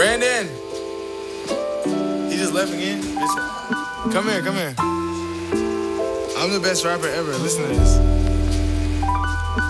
Brandon! He just left again? Come here, come here. I'm the best rapper ever. Listen to this.